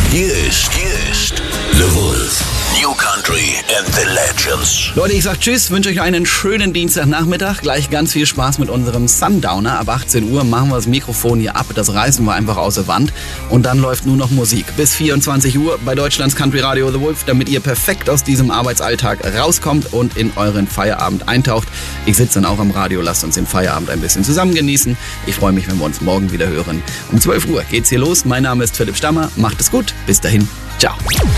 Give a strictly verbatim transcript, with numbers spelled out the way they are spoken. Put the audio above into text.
Hier ist, hier ist The Wolf. New Country and the Legends. Leute, ich sag Tschüss, wünsche euch einen schönen Dienstagnachmittag. Gleich ganz viel Spaß mit unserem Sundowner. Ab achtzehn Uhr machen wir das Mikrofon hier ab. Das reißen wir einfach aus der Wand. Und dann läuft nur noch Musik. Bis vierundzwanzig Uhr bei Deutschlands Country Radio The Wolf, damit ihr perfekt aus diesem Arbeitsalltag rauskommt und in euren Feierabend eintaucht. Ich sitze dann auch am Radio. Lasst uns den Feierabend ein bisschen zusammen genießen. Ich freue mich, wenn wir uns morgen wieder hören. Um zwölf Uhr geht's hier los. Mein Name ist Philipp Stammer. Macht es gut. Bis dahin. Ciao.